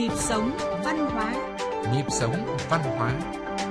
Nhịp sống văn hóa. Nhịp sống văn hóa.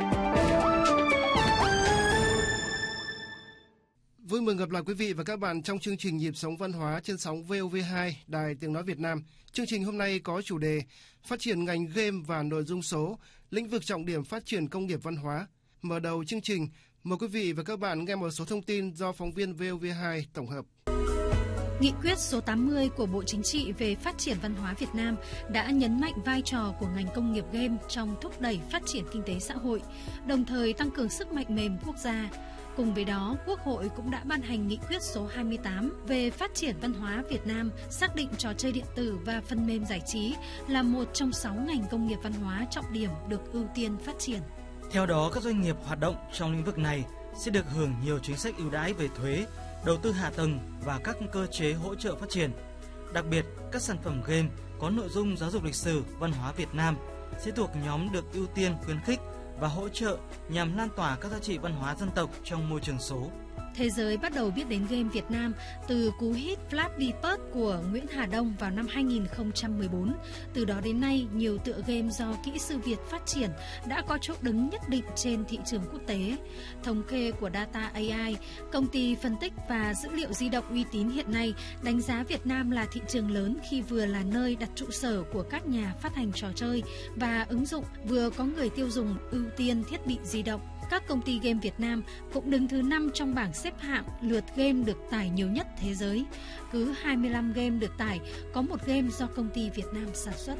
Vui mừng gặp lại quý vị và các bạn trong chương trình Nhịp sống văn hóa trên sóng VOV2 Đài Tiếng nói Việt Nam. Chương trình hôm nay có chủ đề phát triển ngành game và nội dung số, lĩnh vực trọng điểm phát triển công nghiệp văn hóa. Mở đầu chương trình, mời quý vị và các bạn nghe một số thông tin do phóng viên VOV2 tổng hợp. Nghị quyết số 80 của Bộ Chính trị về phát triển văn hóa Việt Nam đã nhấn mạnh vai trò của ngành công nghiệp game trong thúc đẩy phát triển kinh tế xã hội, đồng thời tăng cường sức mạnh mềm quốc gia. Cùng với đó, Quốc hội cũng đã ban hành nghị quyết số 28 về phát triển văn hóa Việt Nam, xác định trò chơi điện tử và phần mềm giải trí là một trong 6 ngành công nghiệp văn hóa trọng điểm được ưu tiên phát triển. Theo đó, các doanh nghiệp hoạt động trong lĩnh vực này sẽ được hưởng nhiều chính sách ưu đãi về thuế, đầu tư hạ tầng và các cơ chế hỗ trợ phát triển. Đặc biệt, các sản phẩm game có nội dung giáo dục lịch sử, văn hóa Việt Nam sẽ thuộc nhóm được ưu tiên khuyến khích và hỗ trợ nhằm lan tỏa các giá trị văn hóa dân tộc trong môi trường số. Thế giới bắt đầu biết đến game Việt Nam từ cú hit Flappy Bird của Nguyễn Hà Đông vào năm 2014. Từ đó đến nay, nhiều tựa game do kỹ sư Việt phát triển đã có chỗ đứng nhất định trên thị trường quốc tế. Thống kê của Data AI, công ty phân tích và dữ liệu di động uy tín hiện nay đánh giá Việt Nam là thị trường lớn khi vừa là nơi đặt trụ sở của các nhà phát hành trò chơi và ứng dụng, vừa có người tiêu dùng ưu tiên thiết bị di động. Các công ty game Việt Nam cũng đứng thứ 5 trong bảng xếp hạng lượt game được tải nhiều nhất thế giới. Cứ 25 game được tải, có một game do công ty Việt Nam sản xuất.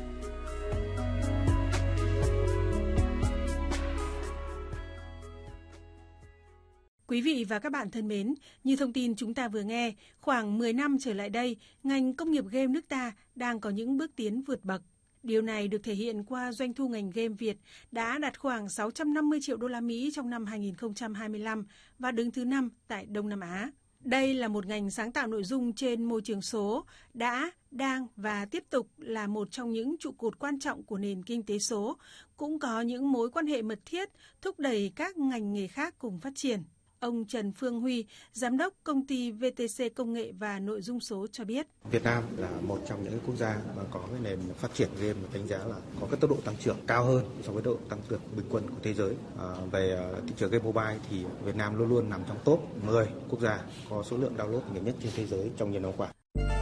Quý vị và các bạn thân mến, như thông tin chúng ta vừa nghe, khoảng 10 năm trở lại đây, ngành công nghiệp game nước ta đang có những bước tiến vượt bậc. Điều này được thể hiện qua doanh thu ngành game Việt đã đạt khoảng 650 triệu đô la Mỹ trong năm 2025 và đứng thứ 5 tại Đông Nam Á. Đây là một ngành sáng tạo nội dung trên môi trường số, đã, đang và tiếp tục là một trong những trụ cột quan trọng của nền kinh tế số, cũng có những mối quan hệ mật thiết thúc đẩy các ngành nghề khác cùng phát triển. Ông Trần Phương Huy, Giám đốc công ty VTC Công nghệ và Nội dung số cho biết. Việt Nam là một trong những quốc gia mà có cái nền phát triển game đánh giá là có cái tốc độ tăng trưởng cao hơn so với độ tăng trưởng bình quân của thế giới. Về thị trường game mobile thì Việt Nam luôn luôn nằm trong top 10 quốc gia có số lượng download nhiều nhất trên thế giới trong nhiều năm qua.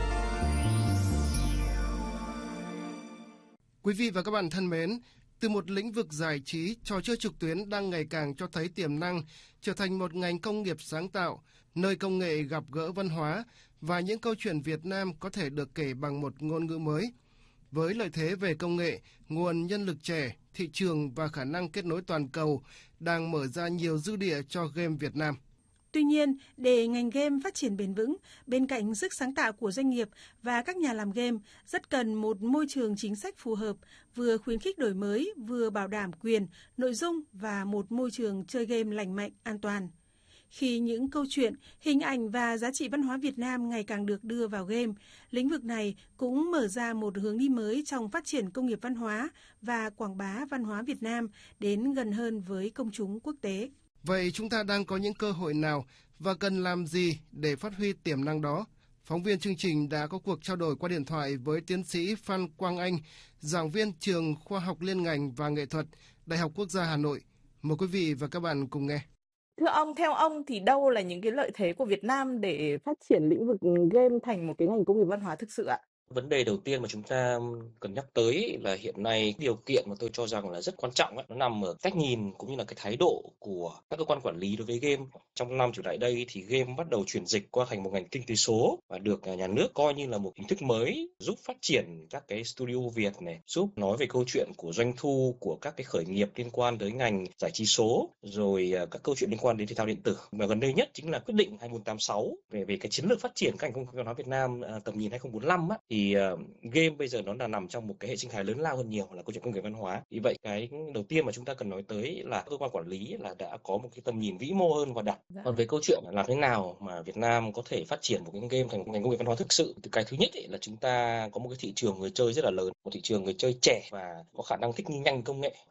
Quý vị và các bạn thân mến, từ một lĩnh vực giải trí, trò chơi trực tuyến đang ngày càng cho thấy tiềm năng trở thành một ngành công nghiệp sáng tạo, nơi công nghệ gặp gỡ văn hóa và những câu chuyện Việt Nam có thể được kể bằng một ngôn ngữ mới. Với lợi thế về công nghệ, nguồn nhân lực trẻ, thị trường và khả năng kết nối toàn cầu đang mở ra nhiều dư địa cho game Việt Nam. Tuy nhiên, để ngành game phát triển bền vững, bên cạnh sức sáng tạo của doanh nghiệp và các nhà làm game, rất cần một môi trường chính sách phù hợp, vừa khuyến khích đổi mới, vừa bảo đảm quyền, nội dung và một môi trường chơi game lành mạnh, an toàn. Khi những câu chuyện, hình ảnh và giá trị văn hóa Việt Nam ngày càng được đưa vào game, lĩnh vực này cũng mở ra một hướng đi mới trong phát triển công nghiệp văn hóa và quảng bá văn hóa Việt Nam đến gần hơn với công chúng quốc tế. Vậy chúng ta đang có những cơ hội nào và cần làm gì để phát huy tiềm năng đó? Phóng viên chương trình đã có cuộc trao đổi qua điện thoại với tiến sĩ Phan Quang Anh, giảng viên trường Khoa học Liên ngành và Nghệ thuật, Đại học Quốc gia Hà Nội. Mời quý vị và các bạn cùng nghe. Thưa ông, theo ông thì đâu là những cái lợi thế của Việt Nam để phát triển lĩnh vực game thành một cái ngành công nghiệp văn hóa thực sự ạ? Vấn đề đầu tiên mà chúng ta cần nhắc tới là hiện nay điều kiện mà tôi cho rằng là rất quan trọng nó nằm ở cách nhìn cũng như là cái thái độ của các cơ quan quản lý đối với game. Trong năm trở lại đây thì game bắt đầu chuyển dịch qua thành một ngành kinh tế số và được nhà nước coi như là một hình thức mới giúp phát triển các cái studio Việt này, giúp nói về câu chuyện của doanh thu của các cái khởi nghiệp liên quan tới ngành giải trí số, rồi các câu chuyện liên quan đến thể thao điện tử. Và gần đây nhất chính là quyết định 2486 về cái chiến lược phát triển các ngành công nghiệp văn hóa Việt Nam tầm nhìn 2045 thì game bây giờ nó là nằm trong một cái hệ sinh thái lớn lao hơn nhiều là câu chuyện công nghiệp văn hóa. Vì vậy cái đầu tiên mà chúng ta cần nói tới là cơ quan quản lý là đã có một cái tầm nhìn vĩ mô hơn và đặt. Còn về câu chuyện là làm thế nào mà Việt Nam có thể phát triển một cái game thành một ngành công nghiệp văn hóa thực sự, thì cái thứ nhất là chúng ta có một cái thị trường người chơi rất là lớn, một thị trường người chơi trẻ và có khả năng thích nghi nhanh công nghệ.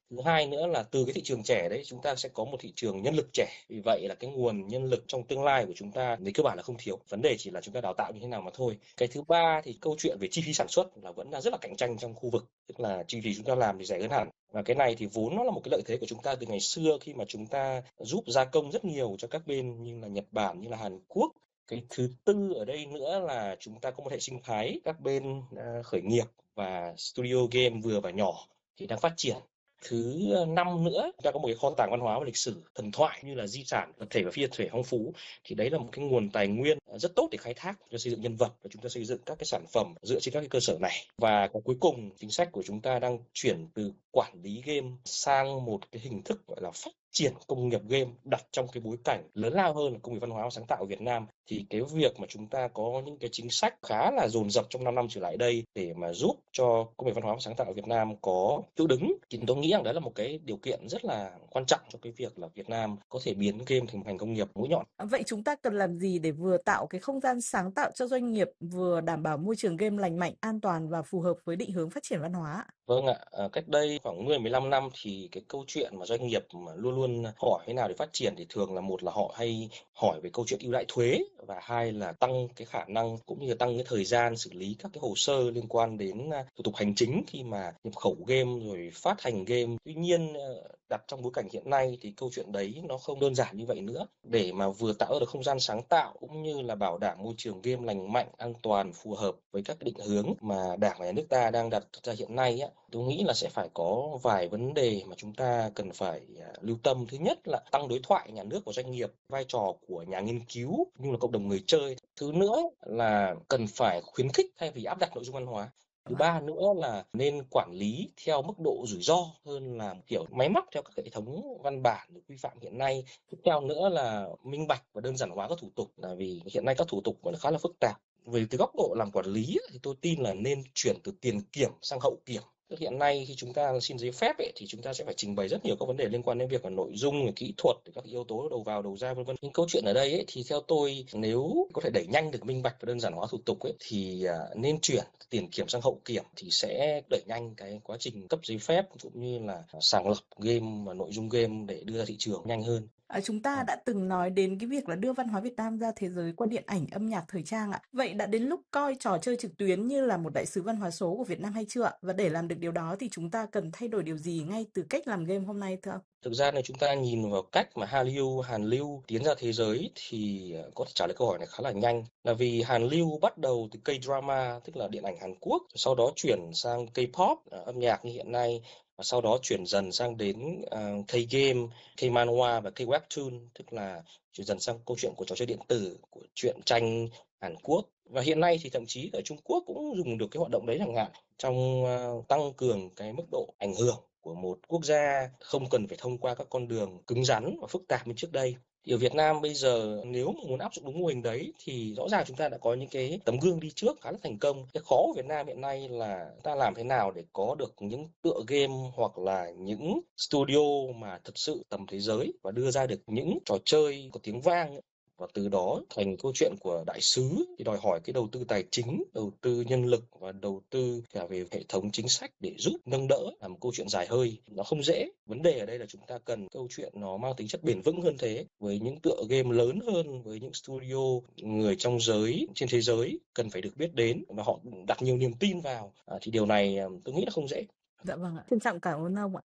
Thứ hai nữa là từ cái thị trường trẻ đấy chúng ta sẽ có một thị trường nhân lực trẻ. Vì vậy là cái nguồn nhân lực trong tương lai của chúng ta về cơ bản là không thiếu. Vấn đề chỉ là chúng ta đào tạo như thế nào mà thôi. Cái thứ ba thì câu chuyện về chi phí sản xuất là vẫn đang rất là cạnh tranh trong khu vực. Tức là chi phí chúng ta làm thì rẻ hơn hẳn. Và cái này thì vốn nó là một cái lợi thế của chúng ta từ ngày xưa khi mà chúng ta giúp gia công rất nhiều cho các bên như là Nhật Bản, như là Hàn Quốc. Cái thứ tư ở đây nữa là chúng ta có một hệ sinh thái các bên khởi nghiệp và studio game vừa và nhỏ thì đang phát triển. Thứ năm nữa, chúng ta có một cái kho tàng văn hóa và lịch sử thần thoại như là di sản vật thể và phi vật thể phong phú, thì đấy là một cái nguồn tài nguyên rất tốt để khai thác cho xây dựng nhân vật và chúng ta xây dựng các cái sản phẩm dựa trên các cái cơ sở này. Và cuối cùng, chính sách của chúng ta đang chuyển từ quản lý game sang một cái hình thức gọi là phát triển công nghiệp game đặt trong cái bối cảnh lớn lao hơn là công nghiệp văn hóa và sáng tạo ở Việt Nam. Thì cái việc mà chúng ta có những cái chính sách khá là dồn dập trong 5 năm trở lại đây để mà giúp cho công nghiệp văn hóa và sáng tạo ở Việt Nam có chỗ đứng, thì tôi nghĩ rằng đấy là một cái điều kiện rất là quan trọng cho cái việc là Việt Nam có thể biến game thành một ngành công nghiệp mũi nhọn. Vậy chúng ta cần làm gì để vừa tạo cái không gian sáng tạo cho doanh nghiệp, vừa đảm bảo môi trường game lành mạnh, an toàn và phù hợp với định hướng phát triển văn hóa? Vâng ạ, cách đây khoảng 10-15 năm thì cái câu chuyện mà doanh nghiệp mà luôn luôn hỏi thế nào để phát triển thì thường là một là họ hay hỏi về câu chuyện ưu đãi thuế, và hai là tăng cái khả năng cũng như là tăng cái thời gian xử lý các cái hồ sơ liên quan đến thủ tục hành chính khi mà nhập khẩu game rồi phát hành game. Tuy nhiên đặt trong bối cảnh hiện nay thì câu chuyện đấy nó không đơn giản như vậy nữa. Để mà vừa tạo được không gian sáng tạo cũng như là bảo đảm môi trường game lành mạnh, an toàn, phù hợp với các định hướng mà Đảng và Nhà nước ta đang đặt ra hiện nay á, tôi nghĩ là sẽ phải có vài vấn đề mà chúng ta cần phải lưu tâm. Thứ nhất là tăng đối thoại nhà nước và doanh nghiệp, vai trò của nhà nghiên cứu như là cộng đồng người chơi. Thứ nữa là cần phải khuyến khích thay vì áp đặt nội dung văn hóa. Thứ ba nữa là nên quản lý theo mức độ rủi ro hơn là kiểu máy móc theo các hệ thống văn bản quy phạm hiện nay. Tiếp theo nữa là minh bạch và đơn giản hóa các thủ tục, là vì hiện nay các thủ tục vẫn khá là phức tạp. Về từ góc độ làm quản lý thì tôi tin là nên chuyển từ tiền kiểm sang hậu kiểm. Hiện nay khi chúng ta xin giấy phép thì chúng ta sẽ phải trình bày rất nhiều các vấn đề liên quan đến việc là nội dung, kỹ thuật, các yếu tố đầu vào đầu ra vân vân. Nhưng câu chuyện ở đây thì theo tôi, nếu có thể đẩy nhanh được minh bạch và đơn giản hóa thủ tục thì nên chuyển tiền kiểm sang hậu kiểm thì sẽ đẩy nhanh cái quá trình cấp giấy phép cũng như là sàng lọc game và nội dung game để đưa ra thị trường nhanh hơn. Chúng ta đã từng nói đến cái việc là đưa văn hóa Việt Nam ra thế giới qua điện ảnh, âm nhạc, thời trang ạ. Vậy đã đến lúc coi trò chơi trực tuyến như là một đại sứ văn hóa số của Việt Nam hay chưa ạ? Và để làm được điều đó thì chúng ta cần thay đổi điều gì ngay từ cách làm game hôm nay thưa ông? Thực ra này, chúng ta nhìn vào cách mà Hàn Lưu tiến ra thế giới thì có thể trả lời câu hỏi này khá là nhanh. Là vì Hàn Lưu bắt đầu từ K-drama, tức là điện ảnh Hàn Quốc, sau đó chuyển sang K-pop, âm nhạc như hiện nay, và sau đó chuyển dần sang đến K-game, K-manhwa và K-webtoon, tức là chuyển dần sang câu chuyện của trò chơi điện tử, của truyện tranh Hàn Quốc. Và hiện nay thì thậm chí ở Trung Quốc cũng dùng được cái hoạt động đấy chẳng hạn, trong tăng cường cái mức độ ảnh hưởng của một quốc gia không cần phải thông qua các con đường cứng rắn và phức tạp như trước đây. Thì ở Việt Nam bây giờ nếu mà muốn áp dụng đúng mô hình đấy thì rõ ràng chúng ta đã có những cái tấm gương đi trước khá là thành công. Cái khó của Việt Nam hiện nay là ta làm thế nào để có được những tựa game hoặc là những studio mà thật sự tầm thế giới và đưa ra được những trò chơi có tiếng vang, và từ đó thành câu chuyện của đại sứ thì đòi hỏi cái đầu tư tài chính, đầu tư nhân lực và đầu tư cả về hệ thống chính sách để giúp nâng đỡ, là một câu chuyện dài hơi, nó không dễ. Vấn đề ở đây là chúng ta cần câu chuyện nó mang tính chất bền vững hơn thế, với những tựa game lớn hơn, với những studio người trong giới, trên thế giới cần phải được biết đến và họ đặt nhiều niềm tin vào, thì điều này tôi nghĩ là không dễ. Dạ vâng ạ, trân trọng cảm ơn ông ạ.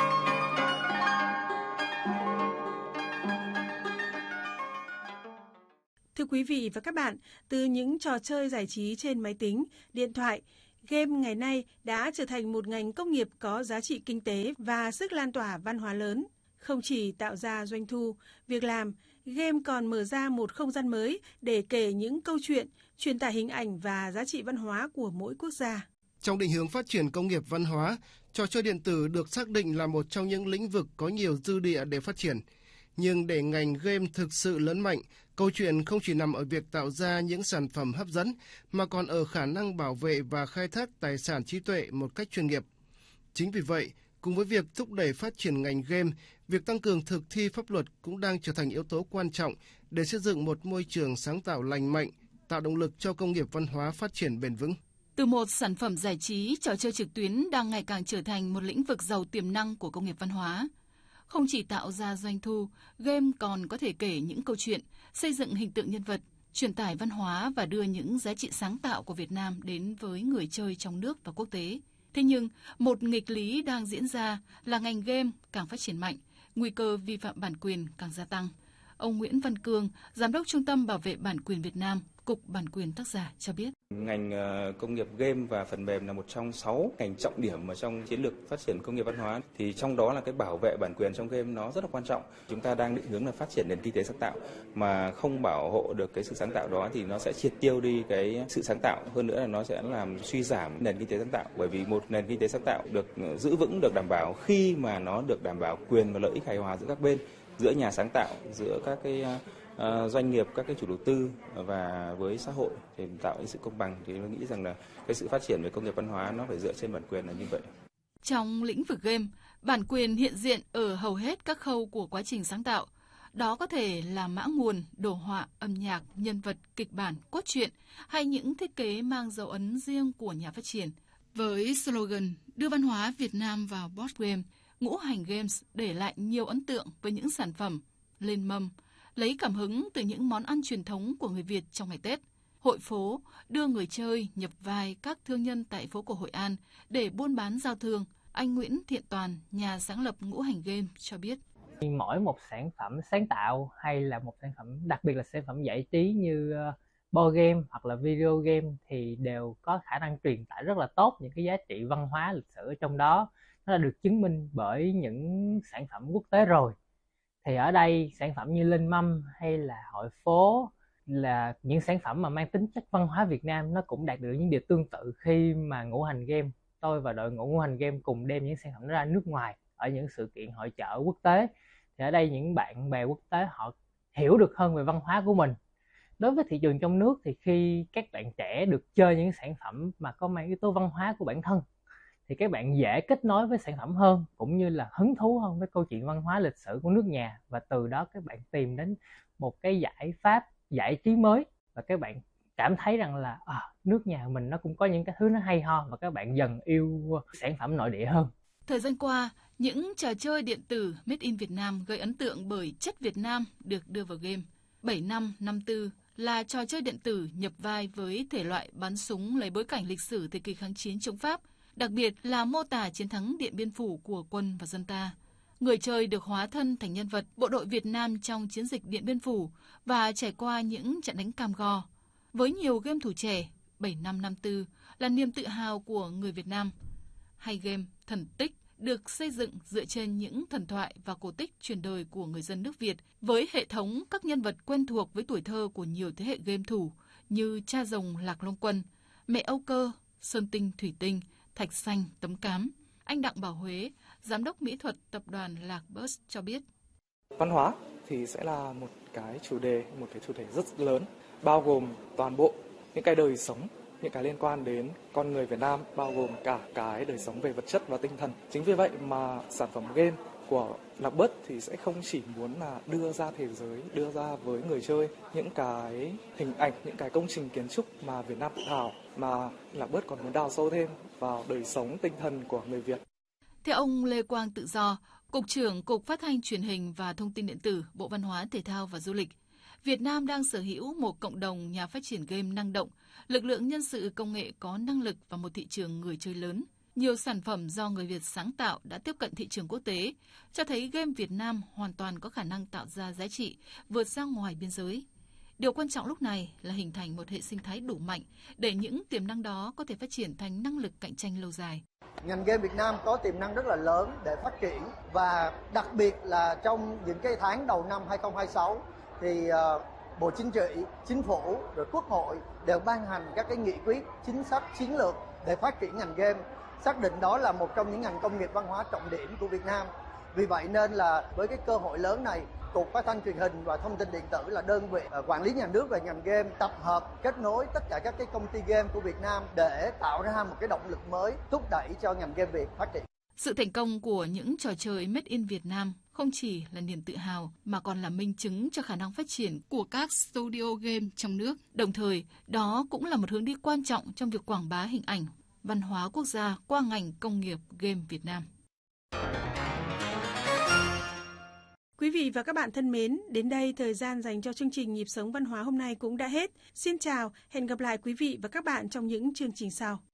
Thưa quý vị và các bạn, từ những trò chơi giải trí trên máy tính, điện thoại, game ngày nay đã trở thành một ngành công nghiệp có giá trị kinh tế và sức lan tỏa văn hóa lớn. Không chỉ tạo ra doanh thu, việc làm, game còn mở ra một không gian mới để kể những câu chuyện, truyền tải hình ảnh và giá trị văn hóa của mỗi quốc gia. Trong định hướng phát triển công nghiệp văn hóa, trò chơi điện tử được xác định là một trong những lĩnh vực có nhiều dư địa để phát triển. Nhưng để ngành game thực sự lớn mạnh, câu chuyện không chỉ nằm ở việc tạo ra những sản phẩm hấp dẫn, mà còn ở khả năng bảo vệ và khai thác tài sản trí tuệ một cách chuyên nghiệp. Chính vì vậy, cùng với việc thúc đẩy phát triển ngành game, việc tăng cường thực thi pháp luật cũng đang trở thành yếu tố quan trọng để xây dựng một môi trường sáng tạo lành mạnh, tạo động lực cho công nghiệp văn hóa phát triển bền vững. Từ một sản phẩm giải trí, trò chơi trực tuyến đang ngày càng trở thành một lĩnh vực giàu tiềm năng của công nghiệp văn hóa. Không chỉ tạo ra doanh thu, game còn có thể kể những câu chuyện, xây dựng hình tượng nhân vật, truyền tải văn hóa và đưa những giá trị sáng tạo của Việt Nam đến với người chơi trong nước và quốc tế. Thế nhưng, một nghịch lý đang diễn ra là ngành game càng phát triển mạnh, nguy cơ vi phạm bản quyền càng gia tăng. Ông Nguyễn Văn Cương, Giám đốc Trung tâm Bảo vệ Bản quyền Việt Nam, Cục Bản quyền Tác giả cho biết. Ngành công nghiệp game và phần mềm là một trong 6 ngành trọng điểm ở trong chiến lược phát triển công nghiệp văn hóa. Thì trong đó là cái bảo vệ bản quyền trong game nó rất là quan trọng. Chúng ta đang định hướng là phát triển nền kinh tế sáng tạo mà không bảo hộ được cái sự sáng tạo đó thì nó sẽ triệt tiêu đi cái sự sáng tạo. Hơn nữa là nó sẽ làm suy giảm nền kinh tế sáng tạo. Bởi vì một nền kinh tế sáng tạo được giữ vững, được đảm bảo khi mà nó được đảm bảo quyền và lợi ích hài hòa giữa các bên, giữa nhà sáng tạo, giữa các cái doanh nghiệp, các cái chủ đầu tư và với xã hội để tạo sự công bằng. Thì tôi nghĩ rằng là cái sự phát triển về công nghiệp văn hóa nó phải dựa trên bản quyền là như vậy. Trong lĩnh vực game, bản quyền hiện diện ở hầu hết các khâu của quá trình sáng tạo. Đó có thể là mã nguồn, đồ họa, âm nhạc, nhân vật, kịch bản, cốt truyện hay những thiết kế mang dấu ấn riêng của nhà phát triển. Với slogan đưa văn hóa Việt Nam vào board game, Ngũ Hành Games để lại nhiều ấn tượng với những sản phẩm lên mâm, lấy cảm hứng từ những món ăn truyền thống của người Việt trong ngày Tết. Hội phố đưa người chơi nhập vai các thương nhân tại phố cổ Hội An để buôn bán giao thương. Anh Nguyễn Thiện Toàn, nhà sáng lập Ngũ Hành Game cho biết. Mỗi một sản phẩm sáng tạo hay là một sản phẩm, đặc biệt là sản phẩm giải trí như board game hoặc là video game thì đều có khả năng truyền tải rất là tốt những cái giá trị văn hóa lịch sử ở trong đó. Nó đã được chứng minh bởi những sản phẩm quốc tế rồi. Thì ở đây sản phẩm như Linh Mâm hay là Hội phố là những sản phẩm mà mang tính chất văn hóa Việt Nam, nó cũng đạt được những điều tương tự khi mà Ngũ Hành Game, tôi và đội Ngũ Hành Game cùng đem những sản phẩm ra nước ngoài ở những sự kiện hội chợ quốc tế. Thì ở đây những bạn bè quốc tế họ hiểu được hơn về văn hóa của mình. Đối với thị trường trong nước thì khi các bạn trẻ được chơi những sản phẩm mà có mang yếu tố văn hóa của bản thân thì các bạn dễ kết nối với sản phẩm hơn, cũng như là hứng thú hơn với câu chuyện văn hóa lịch sử của nước nhà, và từ đó các bạn tìm đến một cái giải pháp giải trí mới và các bạn cảm thấy rằng là nước nhà mình nó cũng có những cái thứ nó hay ho và các bạn dần yêu sản phẩm nội địa hơn. Thời gian qua, những trò chơi điện tử Made in Việt Nam gây ấn tượng bởi chất Việt Nam được đưa vào game. 7554 là trò chơi điện tử nhập vai với thể loại bắn súng lấy bối cảnh lịch sử thời kỳ kháng chiến chống Pháp, đặc biệt là mô tả chiến thắng Điện Biên Phủ của quân và dân ta. Người chơi được hóa thân thành nhân vật bộ đội Việt Nam trong chiến dịch Điện Biên Phủ và trải qua những trận đánh cam go. Với nhiều game thủ trẻ, 7554 là niềm tự hào của người Việt Nam. Hay game Thần Tích được xây dựng dựa trên những thần thoại và cổ tích truyền đời của người dân nước Việt với hệ thống các nhân vật quen thuộc với tuổi thơ của nhiều thế hệ game thủ như Cha Rồng Lạc Long Quân, Mẹ Âu Cơ, Sơn Tinh Thủy Tinh, Thạch Xanh Tấm Cám. Anh Đặng Bảo Huế, Giám đốc Mỹ thuật Tập đoàn Lạc Bus cho biết. Văn hóa thì sẽ là một cái chủ đề rất lớn, bao gồm toàn bộ những cái đời sống, những cái liên quan đến con người Việt Nam, bao gồm cả cái đời sống về vật chất và tinh thần. Chính vì vậy mà sản phẩm game của Lạc Bus thì sẽ không chỉ muốn là đưa ra thế giới, đưa ra với người chơi những cái hình ảnh, những cái công trình kiến trúc mà Việt Nam tự hào, mà Lạc Bus còn muốn đào sâu thêm vào đời sống tinh thần của người Việt. Theo ông Lê Quang Tự Do, Cục trưởng Cục Phát thanh Truyền hình và Thông tin Điện tử, Bộ Văn hóa Thể thao và Du lịch, Việt Nam đang sở hữu một cộng đồng nhà phát triển game năng động, lực lượng nhân sự công nghệ có năng lực và một thị trường người chơi lớn. Nhiều sản phẩm do người Việt sáng tạo đã tiếp cận thị trường quốc tế, cho thấy game Việt Nam hoàn toàn có khả năng tạo ra giá trị vượt ra ngoài biên giới. Điều quan trọng lúc này là hình thành một hệ sinh thái đủ mạnh để những tiềm năng đó có thể phát triển thành năng lực cạnh tranh lâu dài. Ngành game Việt Nam có tiềm năng rất là lớn để phát triển, và đặc biệt là trong những cái tháng đầu năm 2026 thì Bộ Chính trị, Chính phủ, rồi Quốc hội đều ban hành các cái nghị quyết, chính sách, chiến lược để phát triển ngành game, xác định đó là một trong những ngành công nghiệp văn hóa trọng điểm của Việt Nam. Vì vậy nên là với cái cơ hội lớn này, Cục Phát thanh Truyền hình và Thông tin Điện tử là đơn vị quản lý nhà nước về ngành game, tập hợp, kết nối tất cả các cái công ty game của Việt Nam để tạo ra một cái động lực mới, thúc đẩy cho ngành game Việt phát triển. Sự thành công của những trò chơi Made in Việt Nam không chỉ là niềm tự hào mà còn là minh chứng cho khả năng phát triển của các studio game trong nước. Đồng thời, đó cũng là một hướng đi quan trọng trong việc quảng bá hình ảnh, văn hóa quốc gia qua ngành công nghiệp game Việt Nam. Quý vị và các bạn thân mến, đến đây thời gian dành cho chương trình Nhịp sống văn hóa hôm nay cũng đã hết. Xin chào, hẹn gặp lại quý vị và các bạn trong những chương trình sau.